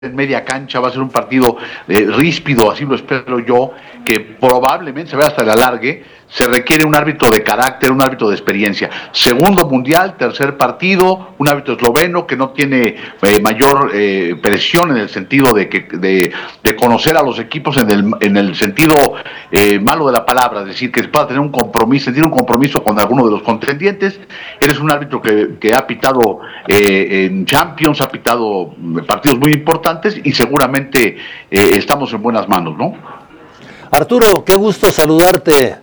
en media cancha, va a ser un partido ríspido, así lo espero yo, que probablemente se vea hasta el alargue. Se requiere un árbitro de carácter, un árbitro de experiencia. Segundo mundial, tercer partido, un árbitro esloveno que no tiene mayor presión en el sentido de conocer a los equipos en el sentido malo de la palabra, es decir, que pueda tener un compromiso, sentir un compromiso con alguno de los contendientes. Eres un árbitro que ha pitado en Champions, ha pitado partidos muy importantes y seguramente estamos en buenas manos, ¿no? Arturo, qué gusto saludarte.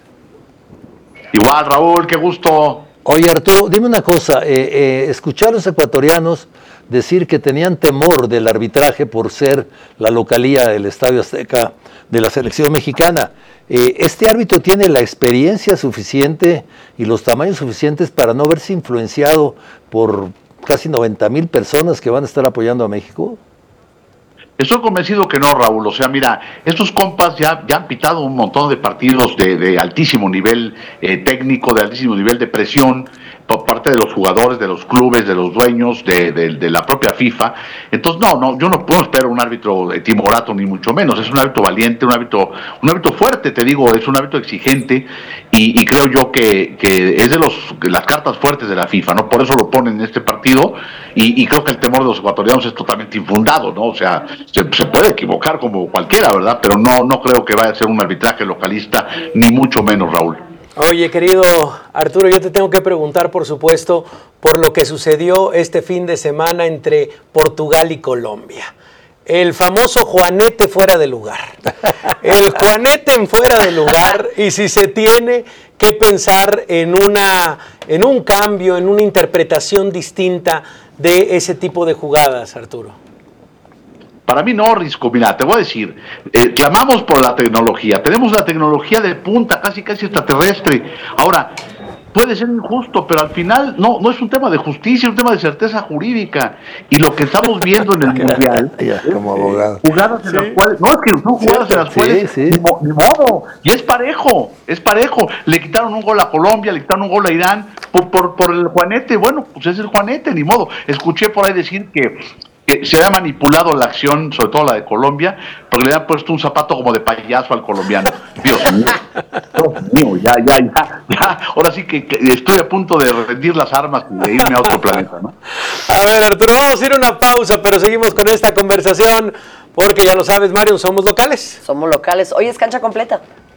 Igual, Raúl, qué gusto. Oye, Arturo, dime una cosa. Escuché a los ecuatorianos decir que tenían temor del arbitraje por ser la localía del Estadio Azteca de la selección mexicana. ¿Este árbitro tiene la experiencia suficiente y los tamaños suficientes para no verse influenciado por casi 90,000 personas que van a estar apoyando a México? Estoy convencido que no, Raúl. O sea, mira, estos compas ya han pitado un montón de partidos de altísimo nivel técnico, de altísimo nivel de presión por parte de los jugadores, de los clubes, de los dueños, de la propia FIFA. Entonces, yo no puedo esperar un árbitro timorato, ni mucho menos. Es un árbitro valiente, un árbitro fuerte, te digo, es un árbitro exigente y creo yo que es de las cartas fuertes de la FIFA, ¿no? Por eso lo ponen en este partido y creo que el temor de los ecuatorianos es totalmente infundado, ¿no? O sea, se puede equivocar como cualquiera, ¿verdad? Pero no creo que vaya a ser un arbitraje localista, ni mucho menos, Raúl. Oye, querido Arturo, yo te tengo que preguntar, por supuesto, por lo que sucedió este fin de semana entre Portugal y Colombia. El famoso Juanete fuera de lugar. El Juanete en fuera de lugar, y si se tiene que pensar en un cambio, en una interpretación distinta de ese tipo de jugadas, Arturo. Para mí no, Risco, mira, te voy a decir, clamamos por la tecnología, tenemos la tecnología de punta, casi extraterrestre. Ahora, puede ser injusto, pero al final no es un tema de justicia, es un tema de certeza jurídica. Y lo que estamos viendo en el Mundial, como abogado, jugadas en las cuales, jugadas en las cuales, ni modo, y es parejo. Le quitaron un gol a Colombia, le quitaron un gol a Irán, por el Juanete. Bueno, pues es el Juanete, ni modo. Escuché por ahí decir que se había manipulado la acción, sobre todo la de Colombia, porque le habían puesto un zapato como de payaso al colombiano. Dios mío, ya. Ahora sí que estoy a punto de rendir las armas y de irme a otro planeta, ¿no? A ver, Arturo, vamos a ir a una pausa, pero seguimos con esta conversación, porque ya lo sabes, Mario, somos locales. Somos locales. Hoy es cancha completa.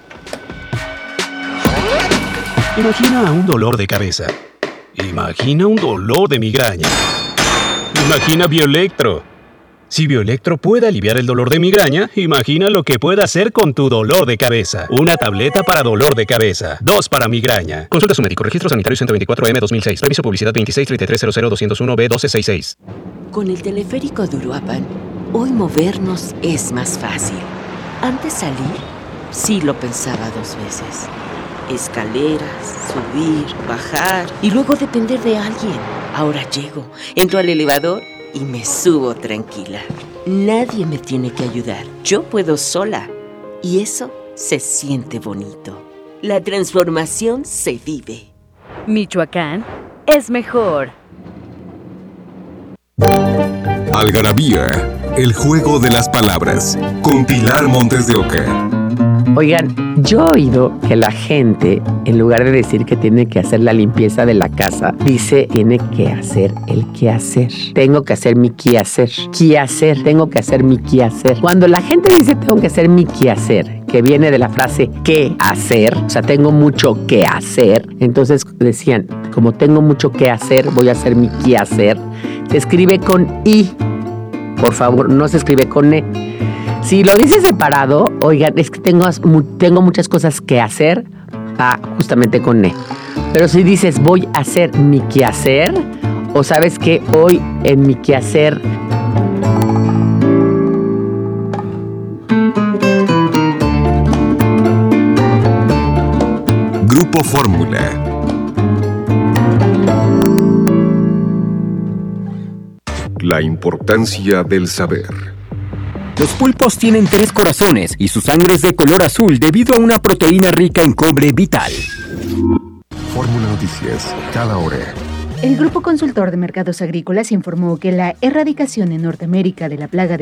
Imagina un dolor de cabeza. Imagina un dolor de migraña. Imagina Bioelectro. Si Bioelectro puede aliviar el dolor de migraña, imagina lo que puede hacer con tu dolor de cabeza. Una tableta para dolor de cabeza, 2 para migraña. Consulta a su médico. Registro sanitario 124M 2006. Reviso publicidad 2633000201B1266. Con el teleférico de Uruapan, hoy movernos es más fácil. Antes salir, sí lo pensaba 2 veces. Escaleras, subir, bajar y luego depender de alguien. Ahora llego, entro al elevador y me subo tranquila. Nadie me tiene que ayudar. Yo puedo sola. Y eso se siente bonito. La transformación se vive. Michoacán es mejor. Algarabía, el juego de las palabras, con Pilar Montes de Oca. Oigan, yo he oído que la gente, en lugar de decir que tiene que hacer la limpieza de la casa, dice tiene que hacer el quehacer. Tengo que hacer mi quehacer. Quehacer, tengo que hacer mi quehacer. Cuando la gente dice tengo que hacer mi quehacer, que viene de la frase qué hacer, o sea, tengo mucho que hacer, entonces decían, como tengo mucho que hacer, voy a hacer mi quehacer. Se escribe con I, por favor, no se escribe con E. Si lo dices separado, oigan, es que tengo muchas cosas que hacer, justamente con E. Pero si dices voy a hacer mi quehacer, o sabes que hoy en mi quehacer... Grupo Fórmula. La importancia del saber. Los pulpos tienen 3 corazones y su sangre es de color azul debido a una proteína rica en cobre vital. Fórmula Noticias, cada hora. El Grupo Consultor de Mercados Agrícolas informó que la erradicación en Norteamérica de la plaga de